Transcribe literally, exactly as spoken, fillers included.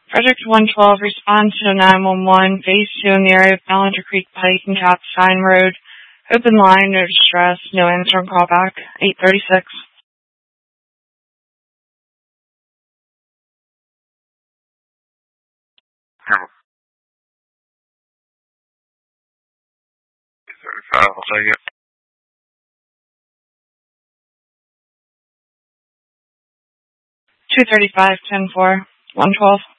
Frederick one twelve, respond to nine one one, phase two in the area of Ballinger Creek Pike and Capstein Road. Open line, no distress, no answer on callback, eight thirty-six. thirty-five, I'll take it. two thirty-five, ten four, one twelve.